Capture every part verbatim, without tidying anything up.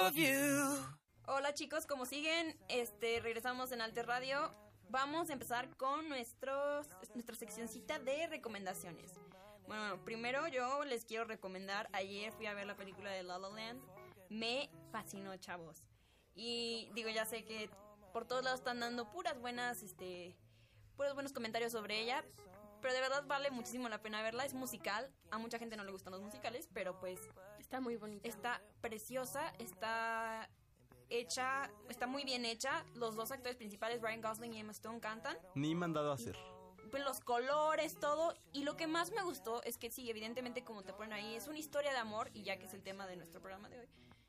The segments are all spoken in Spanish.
of you. Hola chicos, ¿cómo siguen? Este, regresamos en Alter Radio. Vamos a empezar con nuestros, nuestra seccioncita de recomendaciones. Bueno, primero yo les quiero recomendar, ayer fui a ver la película de La La Land, me fascinó, chavos. Y digo, ya sé que por todos lados están dando puras buenas, este, puros buenos comentarios sobre ella, pero de verdad vale muchísimo la pena verla, es musical, a mucha gente no le gustan los musicales, pero pues... Está muy bonita. Está preciosa, está... hecha, está muy bien hecha. Los dos actores principales, Ryan Gosling y Emma Stone, cantan. Ni mandado a hacer. Pues los colores, todo. Y lo que más me gustó es que sí, evidentemente, como te ponen ahí, es una historia de amor. Y ya que es el tema de nuestro programa de hoy,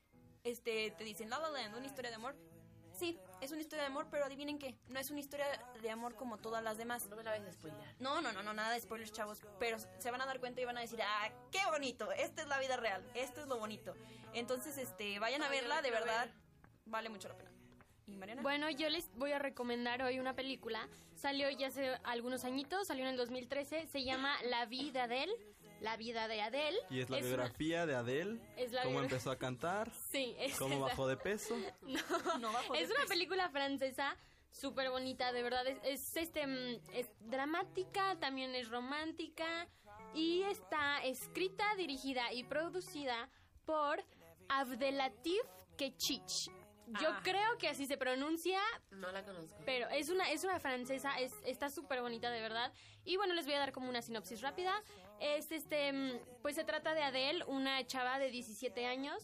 este, te dicen La La Land, una historia de amor. Sí, es una historia de amor, pero adivinen qué, no es una historia de amor como todas las demás. No me la vayas a spoiler. No, no, no, no, nada de spoilers, chavos. Pero se van a dar cuenta y van a decir, ah, qué bonito, esta es la vida real, esto es lo bonito. Entonces, este, vayan a verla, de verdad. Vale mucho la pena. ¿Y Mariana? Bueno, yo les voy a recomendar hoy una película. Salió ya hace algunos añitos, salió en el dos mil trece. Se llama La vida de Adele. La vida de Adele. Y es la es biografía una... de Adele. Es la cómo biogra... empezó a cantar. Sí. Es cómo esa. bajó de peso. No, no bajó de es peso. una película francesa súper bonita, de verdad. Es, es, este, es dramática, también es romántica. Y está escrita, dirigida y producida por Abdelatif Kechiche. Yo Ah. creo que así se pronuncia. No la conozco. Pero es una es una francesa, es está súper bonita de verdad. Y bueno, les voy a dar como una sinopsis rápida. Es este pues se trata de Adele, una chava de diecisiete años.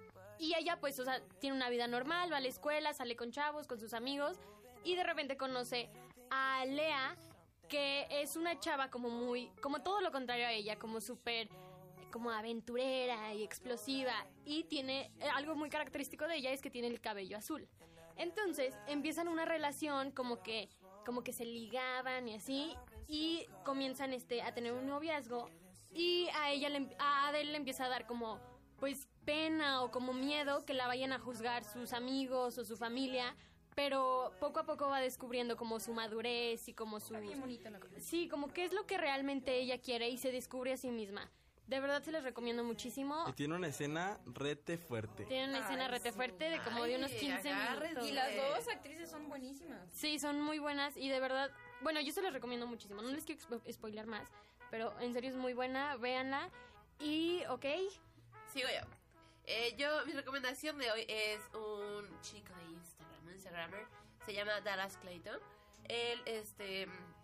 Y ella pues, o sea, tiene una vida normal, va a la escuela, sale con chavos, con sus amigos y de repente conoce a Lea, que es una chava como muy como todo lo contrario a ella, como súper como aventurera y explosiva, y tiene eh, algo muy característico de ella es que tiene el cabello azul. Entonces empiezan una relación como que como que se ligaban y así, y comienzan este a tener un noviazgo, y a ella le, a Adele le empieza a dar como pues pena o como miedo que la vayan a juzgar sus amigos o su familia. Pero poco a poco va descubriendo como su madurez y como su... Está bien bonita la cosa. Sí, como qué es lo que realmente ella quiere y se descubre a sí misma. De verdad se les recomiendo muchísimo. Y tiene una escena rete fuerte. Tiene una Ay, escena rete sí. fuerte de como Ay, de unos quince agárrense. minutos. Y las dos actrices son buenísimas. Sí, son muy buenas y de verdad... Bueno, yo se les recomiendo muchísimo. No les quiero spo- spoiler más, pero en serio es muy buena. Véanla. Y, ok... Sigo yo. Eh, yo, mi recomendación de hoy es un chico de Instagram, un Instagramer. Se llama Dallas Clayton. Él, este...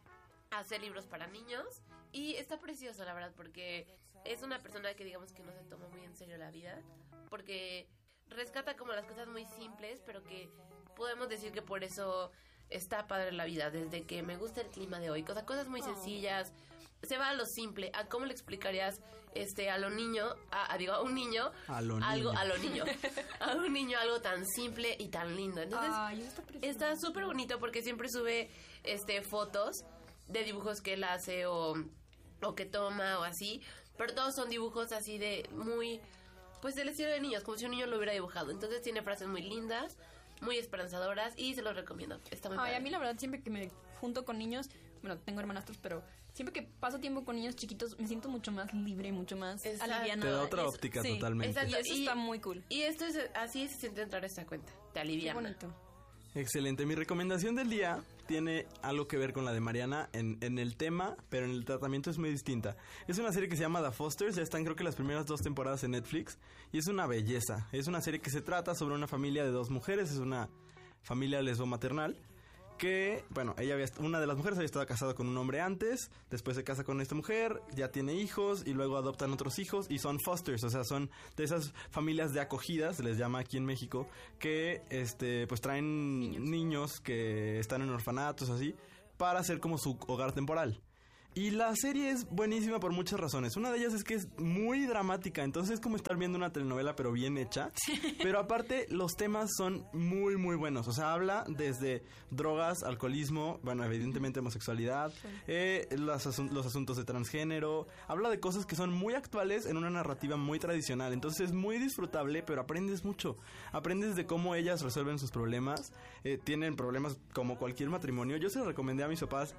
hace libros para niños y está precioso, la verdad, porque es una persona que digamos que no se toma muy en serio la vida, porque rescata como las cosas muy simples, pero que podemos decir que por eso está padre la vida, desde que me gusta el clima de hoy, cosas, cosas muy sencillas, se va a lo simple, a cómo le explicarías este a lo niño, a, a digo a un niño, A lo algo niño. a lo niño, a un niño algo tan simple y tan lindo. Entonces, Ay, está precioso. está súper bonito porque siempre sube este fotos de dibujos que él hace o, o que toma o así, pero todos son dibujos así de muy, pues del estilo de niños, como si un niño lo hubiera dibujado. Entonces tiene frases muy lindas, muy esperanzadoras y se los recomiendo. Está muy Ay, padre. a mí la verdad siempre que me junto con niños, bueno, tengo hermanastros, pero siempre que paso tiempo con niños chiquitos me siento mucho más libre, mucho más Exacto. alivianada. Te da otra Es- óptica sí. totalmente. Exacto. Y eso está muy cool. Y esto es así se siente entrar a esta cuenta. Te Qué alivia. bonito. Excelente. Mi recomendación del día tiene algo que ver con la de Mariana en, en el tema, pero en el tratamiento es muy distinta. Es una serie que se llama The Fosters, ya están creo que las primeras dos temporadas en Netflix, y es una belleza. Es una serie que se trata sobre una familia de dos mujeres, es una familia lesbo-maternal, que, bueno, ella había, una de las mujeres había estado casada con un hombre antes, después se casa con esta mujer, ya tiene hijos y luego adoptan otros hijos y son fosters, o sea, son de esas familias de acogida, se les llama aquí en México, que este pues traen niños, niños que están en orfanatos así, para hacer como su hogar temporal. Y la serie es buenísima por muchas razones. Una de ellas es que es muy dramática, entonces es como estar viendo una telenovela pero bien hecha. Pero aparte los temas son muy muy buenos. O sea, habla desde drogas, alcoholismo, bueno, evidentemente homosexualidad, eh, los, asun- los asuntos de transgénero. Habla de cosas que son muy actuales en una narrativa muy tradicional. Entonces es muy disfrutable, pero aprendes mucho. Aprendes de cómo ellas resuelven sus problemas. Eh, tienen problemas como cualquier matrimonio. Yo se lo recomendé a mis papás y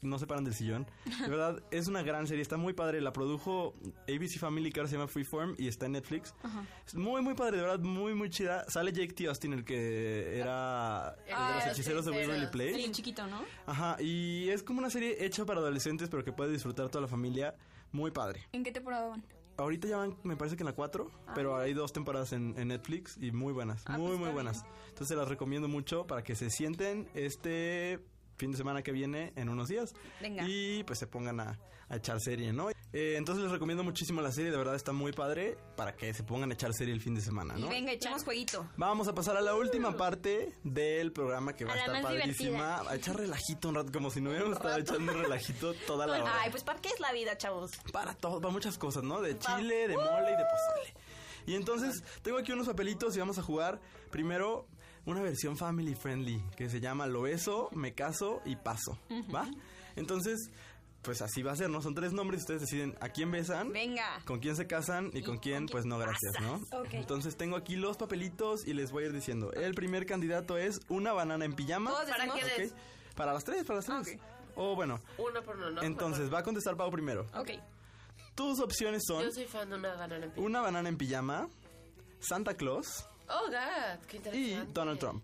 no se paran del sillón. De verdad, es una gran serie, está muy padre. La produjo A B C Family, que ahora se llama Freeform y está en Netflix. Ajá. Es muy, muy padre, de verdad, muy, muy chida. Sale Jake T. Austin, el que era el de Ah, los los hechiceros de Waverly hechiceros. Place. El chiquito, ¿no? Ajá, y es como una serie hecha para adolescentes, pero que puede disfrutar toda la familia. Muy padre. ¿En qué temporada van? Ahorita ya van, me parece que en la cuatro, pero hay dos temporadas en, en Netflix y muy buenas, Ah, muy, pues muy está buenas. Entonces se las recomiendo mucho para que se sienten este fin de semana que viene en unos días. Venga. Y pues se pongan a, a echar serie, ¿no? Eh, entonces les recomiendo muchísimo la serie, de verdad está muy padre para que se pongan a echar serie el fin de semana, Y ¿no? venga, echamos jueguito. Vamos a pasar a la última parte del programa que va A a, la estar más padrísima. divertida. A echar relajito un rato, como si no hubiéramos estado echando relajito toda la hora. Ay, pues ¿para qué es la vida, chavos? Para todo, para muchas cosas, ¿no? De chile, de mole y de pozole. Y entonces, tengo aquí unos papelitos y vamos a jugar primero una versión family friendly que se llama Lo beso, me caso y paso, ¿va? Entonces, pues así va a ser, ¿no? Son tres nombres, ustedes deciden a quién besan, Venga. con quién se casan y con quién, pues no, gracias, ¿no? Ok. Entonces, tengo aquí los papelitos y les voy a ir diciendo. El primer candidato es una banana en pijama. ¿Todos ¿Para decimos? quién ¿Ok? es? Para las tres, para las tres. Ok. O bueno, Uno por uno, ¿no? entonces va a contestar Pau primero. Ok. Tus opciones son Yo soy fan de una banana en pijama. una banana en pijama, Santa Claus Oh, God, qué y interesante. Donald Trump.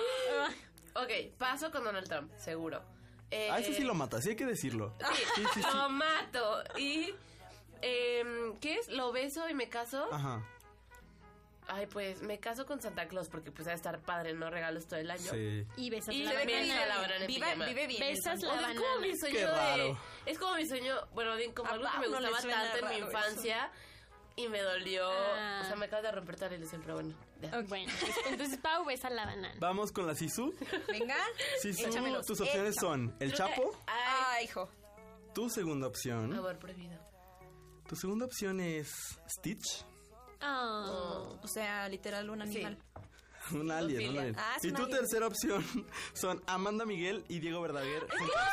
Ok, paso con Donald Trump, seguro. Eh, A ese sí lo mata, sí hay que decirlo. Sí, Sí, sí, sí. lo mato. Y, em, ¿qué es? ¿Lo beso y me caso? Ajá, Ay, pues me caso con Santa Claus porque pues va a estar padre, ¿no? Regalos todo el año. sí. Y besas Y la se ve que banana. vive la banana en Vive, pijama. vive bien. Besas el la O sea, es como banana. mi sueño Qué de... raro. Es como mi sueño, bueno, bien, como A algo que me Pau no le gustaba suena tanto en mi raro infancia y me dolió. Ah. O sea, me acabo de romper toda la ilusión, pero bueno. ya. Bueno, pues, entonces Pau besa la banana. Vamos con la Sisu. Venga. Sisu, Échamelos. tus opciones son el Creo que- Chapo, Ay, Ay, hijo. tu segunda opción. amor prohibido. Tu segunda opción es Stitch, Oh. O sea, literal, un animal. un alien, un Zoofilia. alien. Ah, es Y un tu alien. tercera opción son Amanda Miguel y Diego Verdaguer.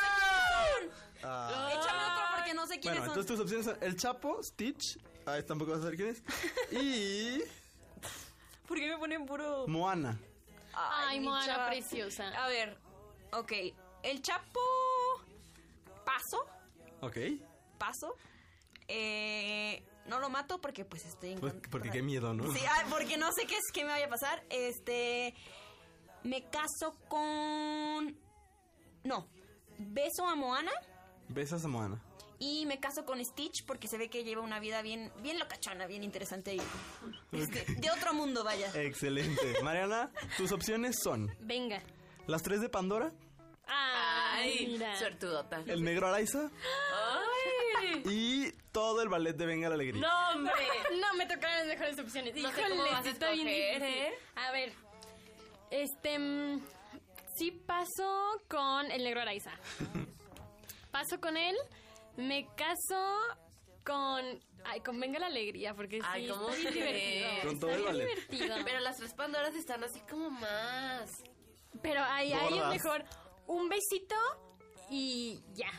Ah. Échame otro porque no sé quiénes Bueno, son. entonces tus opciones son el Chapo, Stitch, ah, tampoco vas a saber quién es, y ¿Por qué me ponen puro? Moana. Ay, mi Moana chava. preciosa. A ver, ok. El Chapo. Paso. Ok. Paso. Eh, no lo mato porque pues estoy en Pues, contra. porque qué miedo, ¿no? Sí, ay, porque no sé qué es que me vaya a pasar. Este. Me caso con. No. Beso a Moana. Besas a Moana. Y me caso con Stitch porque se ve que lleva una vida bien, bien locachona, bien interesante y este, de otro mundo, vaya. Excelente. Mariana, tus opciones son Venga. las tres de Pandora, Ay, Ay, mira. suertudota. el negro Araiza Ay, y todo el ballet de Venga la Alegría. no, hombre. No, me tocaron las mejores opciones. No sé Híjole, cómo vas a está bien escoger, difícil. ¿eh? A ver, este... mm, sí paso con el negro Araiza. Paso con él, me caso con... Ay, con Venga la Alegría, porque sí, Ay, ¿cómo está bien crees? divertido. Con todo está el bien ballet. divertido. Pero las tres Pandoras están así como más. Pero ahí, ahí es Gordas. mejor un besito y ya.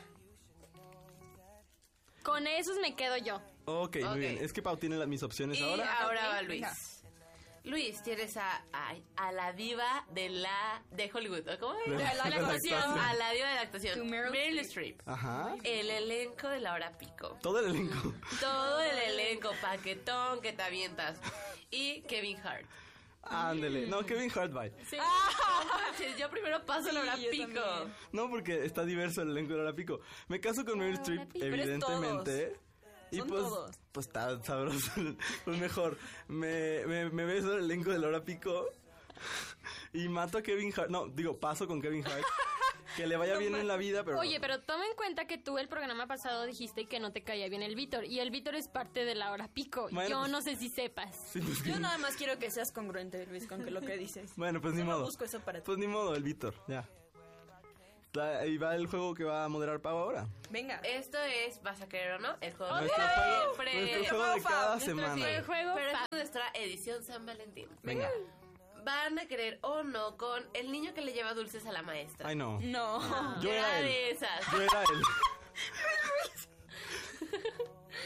Con esos me quedo yo. Ok, Ok. muy bien. Es que Pau tiene las, mis opciones Y ahora. ahora Ok, va Luis. venga. Luis, tienes a, a, a la diva de la de Hollywood, ¿o ¿cómo es? De la la actuación. actuación. A la diva de la actuación. To Meryl Meryl Streep. Ajá. El elenco de la hora pico. Todo el elenco. Todo el elenco, paquetón que te avientas. Y Kevin Hart. Ándele. No, Kevin Hart, bye. Sí. Manches, yo primero paso la hora yo pico. también. No, porque está diverso el elenco de Hora Pico. Me caso con Meryl Streep, Pico. Pero es evidentemente. Y Son pues, todos. pues está sabroso. Pues mejor, me, me, me beso el elenco de la Hora Pico y mato a Kevin Hart. No, digo, paso con Kevin Hart. Que le vaya bien en la vida, pero... Oye, pero toma en cuenta que tú el programa pasado dijiste que no te caía bien el Víctor. Y el Víctor es parte de la hora pico. Bueno, Yo pues- no sé si sepas. Sí, pues, Yo nada más quiero que seas congruente, Luis, con que lo que dices. Bueno, pues ni Solo modo. busco eso para ti. Pues ni modo, el Víctor, ya. Da- Ahí va el juego que va a moderar Pau ahora. Venga. Esto es, ¿vas a querer o no? El juego Nuestro de juego, siempre. nuestro juego de cada Nuestro semana. El juego Pero pa- es nuestra edición San Valentín. Venga. Van a querer o no con el niño que le lleva dulces a la maestra. Ay, no. No. Yo era él. de esas. Yo era él.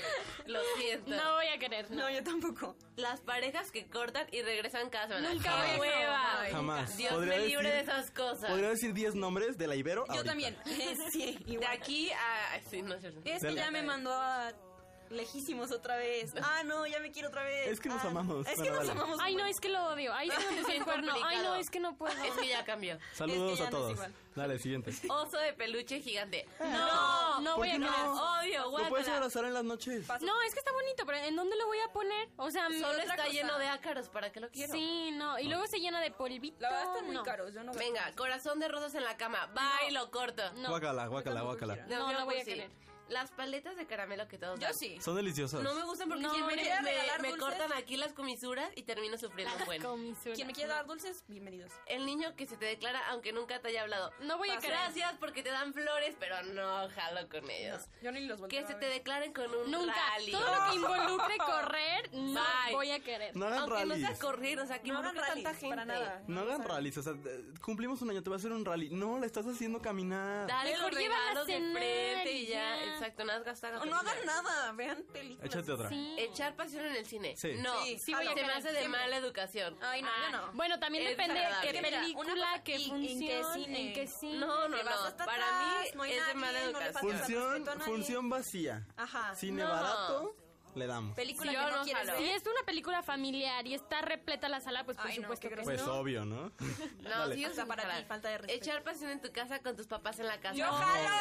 Lo siento. No voy a querer, no. No, yo tampoco. Las parejas que cortan y regresan cada semana. Nunca Jamás. me hueva. Ay, Jamás. Dios Podría me libre decir- de esas cosas. Podría decir diez nombres de la Ibero Yo ahorita. también. sí, De igual. aquí a... ay, sí, no es cierto. Es que Dale. ya me mandó a lejísimos otra vez. Ah, no, ya me quiero otra vez. Es que nos Ah, amamos. Es que Bueno, nos dale. amamos. Ay, no, es que lo odio. Ay, es que no Es el cuerno. Ay, no, complicado. es que no puedo. Es que ya cambió. Saludos Es que ya a no es todos. igual. Dale, siguiente. Oso de peluche gigante. No, no ¿Por voy qué a no? querer. Odio, Lo puedes guácala. abrazar en las noches. No, es que está bonito, pero ¿en dónde lo voy a poner? O sea, Solo otra está cosa. lleno de ácaros, ¿para qué lo quiero? Sí, no. Y luego se llena de polvito. La verdad están muy no. caros. Yo no Venga, corazón de rosas en la cama. Va y lo corto. No. Guácala, guácala, tampoco guácala. quiero. No, yo no voy a sí. querer. Las paletas de caramelo que todos Yo dan. sí. Son deliciosas. No me gustan porque No, siempre ¿me quieres me, regalar me dulces? cortan aquí las comisuras y termino sufriendo un buen. Comisura. Quien me quiera dar dulces, bienvenidos. El niño que se te declara aunque nunca te haya hablado. No voy a querer. Gracias porque te dan flores, pero no jalo con ellos. Yo ni los volteo Que a se ver. te declaren con un Nunca. rally. Todo lo que involucre correr, no Bye. voy a querer. No hagan Aunque no rallies. sea correr, o sea, que No hagan involucre rallies, tanta gente. para nada. No hagan rallies. O sea, eh, cumplimos un año, te va a hacer un rally. No, la estás haciendo caminar. Dale Mejor los llévala a regalos de cenar frente y y ya. ya. Exacto, no hagas gasto. O no hagan nada, vean películas. Échate otra. Sí. Echar pasión en el cine. Sí. No, Sí, sí voy a se me querer, hace de siempre. mala educación. Ay, no, yo no. Bueno, también Es depende de agradable. qué Mira, una película, cosa, qué ¿y en función, qué cine? en qué cine. No, no, Te vas no. hasta Para atrás, mí no hay es de nadie, mala no le educación. falta Función, respeto a nadie. función vacía. Ajá. Cine No. barato, le damos. Película Sí, que yo no no quieres jalo. Si ver. es una película familiar y está repleta la sala, pues por Ay, no, supuesto qué que Pues no. obvio, ¿no? No, Dale. sí, yo O sea, sí para jalar. ti, falta de respeto. Echar pasión en tu casa con tus papás en la casa. ¡Yo No,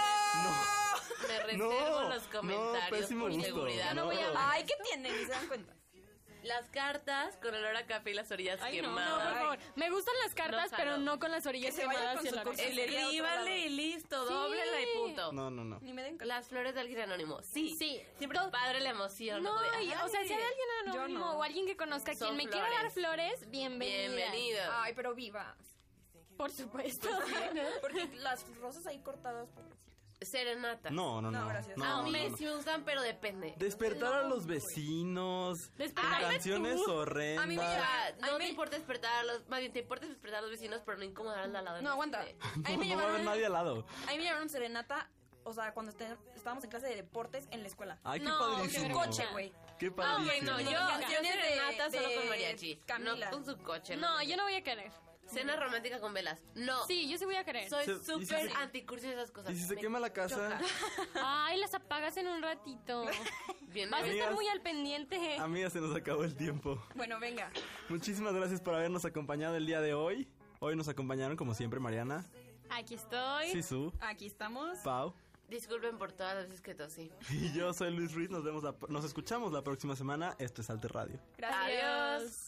jalo! Me reservo No, los no, comentarios pésimo por gusto. seguridad. Yo no voy a- No. Ay, ¿qué tienen? Ni se dan cuenta. Las cartas con olor a café y las orillas Ay, no, No, por quemadas. favor. Me gustan las cartas, No pero jalo. no con las orillas Que se vaya quemadas con y su el curso. arroz. Escríbanle y listo, Sí. dóblela y punto. No, no, no. Ni me den Las flores de alguien anónimo. Sí. Sí. Siempre Todo- padre la emoción. No, De, y- o sea, si hay alguien anónimo Yo no. o alguien que conozca Son quien me quiera dar flores. flores, bienvenida. Bienvenido. Ay, pero viva. Por supuesto. Porque las rosas ahí cortadas, pobrecitas. Serenata. No, no, no. No, gracias. A No, mí no, no. sí me gustan, pero depende. Despertar a los vecinos con Despertarme canciones tú. horrendas. A mí me O sea, A no mí te me- importa despertar a los... Más bien, te importa despertar a los vecinos, pero no incomodar al lado. No, aguanta. A mí No, me no va a haber llevaron, nadie al lado. a mí me llevaron serenata, o sea, cuando este- estábamos en clase de deportes en la escuela. Ay, qué No, padrísimo. qué Coche, güey. Qué Ah, padrísimo. ok, no, yo, yo Canciones de- serenata solo de con mariachi. Camila. No con su coche. No, yo no voy a querer. Cena romántica con velas. No. Sí, yo sí voy a querer. Soy Se- y si súper se- anticursi de esas cosas. Y si se Me quema la casa, choca. Ay, las apagas en un ratito. Bien, Vas a bien. estar Amigas. muy al pendiente. amiga, se nos acabó el tiempo. Bueno, venga. Muchísimas gracias por habernos acompañado el día de hoy. Hoy nos acompañaron, como siempre, Mariana, Aquí estoy. Sisu, Aquí estamos. Pau. Disculpen por todas las veces que tosí. Y yo soy Luis Ruiz. Nos vemos, la- nos escuchamos la próxima semana. Esto es Alter Radio. Gracias. Adiós.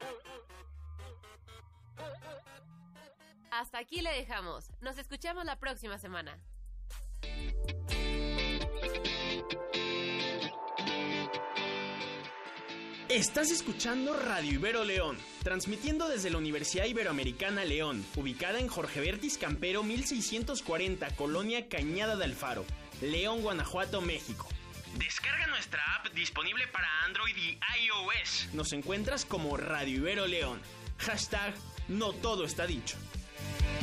Hasta aquí le dejamos. Nos escuchamos la próxima semana. Estás escuchando Radio Ibero León, transmitiendo desde la Universidad Iberoamericana León, ubicada en Jorge Bertis Campero mil seiscientos cuarenta, Colonia Cañada de Alfaro, León, Guanajuato, México. Descarga nuestra app disponible para Android y iOS. Nos encuentras como Radio Ibero León. Hashtag No Todo Está Dicho.